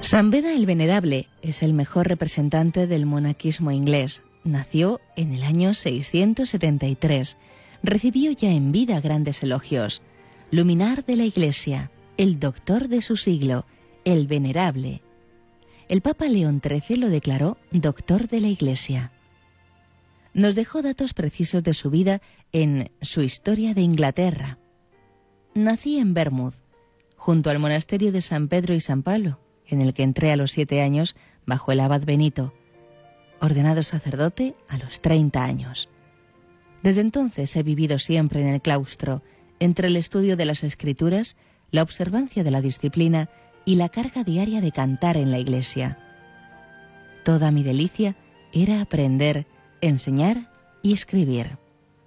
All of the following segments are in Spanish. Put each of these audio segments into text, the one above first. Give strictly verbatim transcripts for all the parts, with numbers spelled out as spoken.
San Beda el Venerable es el mejor representante del monaquismo inglés. Nació en el año seiscientos setenta y tres. Recibió ya en vida grandes elogios. Luminar de la Iglesia, el doctor de su siglo, el Venerable. El Papa León trece lo declaró doctor de la Iglesia. Nos dejó datos precisos de su vida en su Historia de Inglaterra. Nací en Bermud, junto al monasterio de San Pedro y San Pablo, en el que entré a los siete años bajo el abad Benito, ordenado sacerdote a los treinta años. Desde entonces he vivido siempre en el claustro, entre el estudio de las Escrituras, la observancia de la disciplina y la carga diaria de cantar en la iglesia. Toda mi delicia era aprender, enseñar y escribir.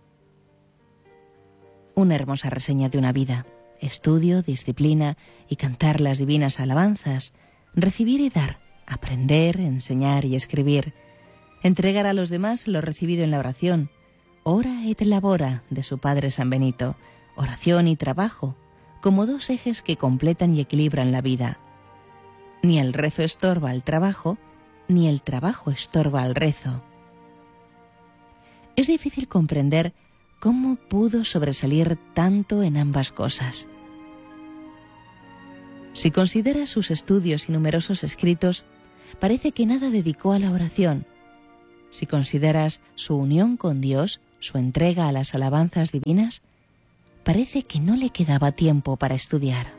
Una hermosa reseña de una vida, estudio, disciplina y cantar las divinas alabanzas, recibir y dar, aprender, enseñar y escribir, entregar a los demás lo recibido en la oración, ora et labora de su padre San Benito, oración y trabajo, como dos ejes que completan y equilibran la vida. Ni el rezo estorba al trabajo, ni el trabajo estorba al rezo. Es difícil comprender cómo pudo sobresalir tanto en ambas cosas. Si consideras sus estudios y numerosos escritos, parece que nada dedicó a la oración. Si consideras su unión con Dios, su entrega a las alabanzas divinas, parece que no le quedaba tiempo para estudiar.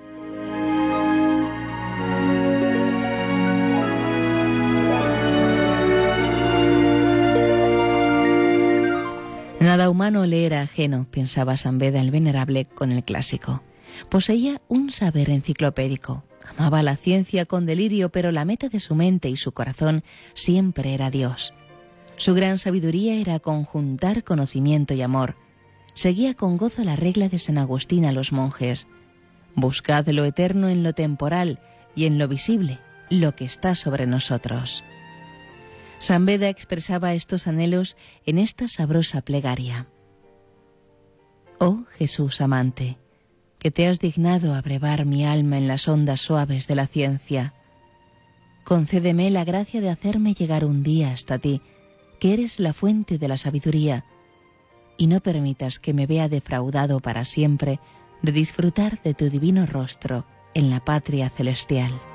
Nada humano le era ajeno, pensaba San Beda el Venerable con el clásico. Poseía un saber enciclopédico. Amaba la ciencia con delirio, pero la meta de su mente y su corazón siempre era Dios. Su gran sabiduría era conjuntar conocimiento y amor. Seguía con gozo la regla de San Agustín a los monjes. Buscad lo eterno en lo temporal y en lo visible, lo que está sobre nosotros. San Beda expresaba estos anhelos en esta sabrosa plegaria. Oh Jesús amante, que te has dignado abrevar mi alma en las ondas suaves de la ciencia, concédeme la gracia de hacerme llegar un día hasta ti, que eres la fuente de la sabiduría, y no permitas que me vea defraudado para siempre de disfrutar de tu divino rostro en la patria celestial.